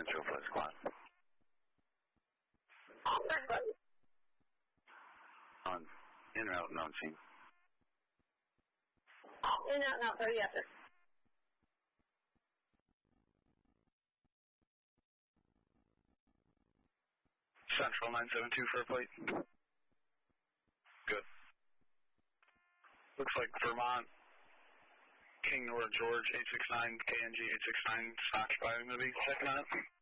Central for squad. On en route, known scene. En route, no, yes, sir. Central 972 for a plate. Good. Looks like Vermont, King Nora George 869, KNG 869, stock driving movie. Checking on it.